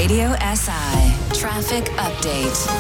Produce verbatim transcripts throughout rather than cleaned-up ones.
Radio S I Traffic Update.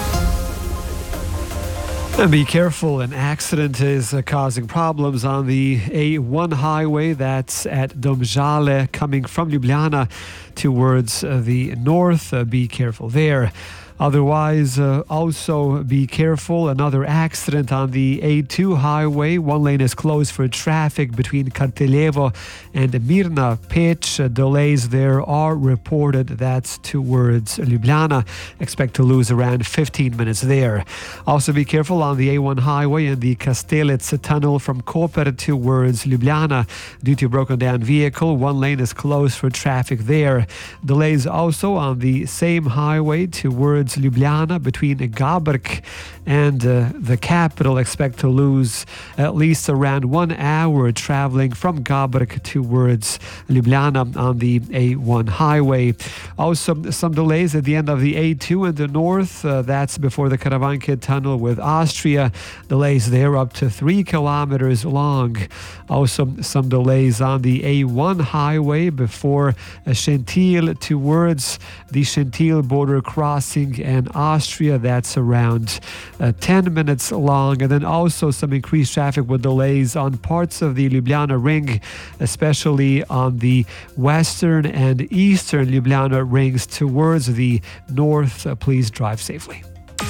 And be careful, an accident is uh, causing problems on the A one highway. That's at Domžale, coming from Ljubljana towards uh, the north. Uh, be careful there. Otherwise, uh, also be careful. Another accident on the A two highway. One lane is closed for traffic between Karteljevo and Mirna Peć. Uh, delays there are reported. That's towards Ljubljana. Expect to lose around fifteen minutes there. Also be careful on the A one highway and the Kastelec tunnel from Koper towards Ljubljana. Due to a broken down vehicle, one lane is closed for traffic there. Delays also on the same highway towards Ljubljana between Gaberk and uh, the capital. Expect to lose at least around one hour traveling from Gaberk towards Ljubljana on the A one highway. Also some delays at the end of the A two in the north. Uh, that's before the Karavanke tunnel with Austria. Delays there up to three kilometers long. Also some delays on the A one highway before uh, Schentil towards the Schentil border crossing and Austria. That's around uh, ten minutes long. And then also some increased traffic with delays on parts of the Ljubljana ring, especially on the western and eastern Ljubljana rings towards the north. Uh, please drive safely.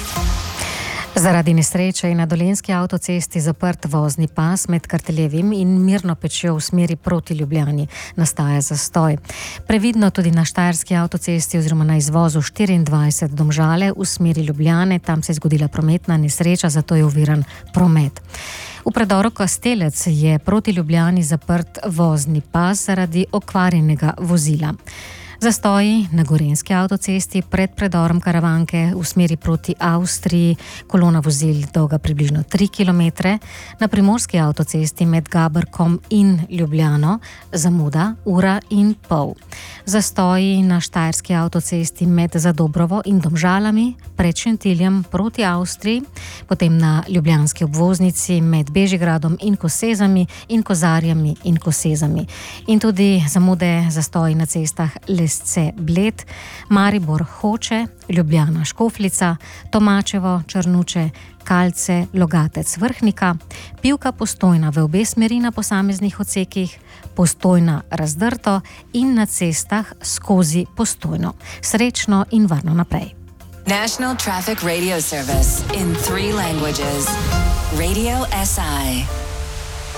Zaradi nesreče je na Dolenjski avtocesti zaprt vozni pas med Karteljevim in Mirno Pečjo v smeri proti Ljubljani. Nastaja zastoj. Previdno tudi na Štajerski avtocesti oziroma na izvozu štiriindvajset Domžale v smeri Ljubljane. Tam se je zgodila prometna nesreča, zato je oviran promet. V predoru Kastelec je proti Ljubljani zaprt vozni pas zaradi okvarjenega vozila. Zastoji na Gorenjski avtocesti pred predorom Karavanke v smeri proti Avstriji, kolona vozil dolga približno tri kilometre, na Primorski avtocesti med Gaberkom in Ljubljano zamuda ura in pol. Zastoji na Štajerski avtocesti med Zadobrovo in Domžalami pred Šentiljem proti Avstriji, potem na ljubljanski obvoznici med Bežigradom in Kosezami in Kozarjami in Kosezami. In tudi zamude zastoji na cestah Lesce Bled, Maribor Hoče, Ljubljana Škofljica, Tomačevo Črnuče, Kalce Logatec Vrhnika, Pivka Postojna v obe smeri na posameznih odsekih, Postojna Razdrto in na cestah skozi Postojno. Srečno in varno naprej. National Traffic Radio Service in three languages. Radio S I.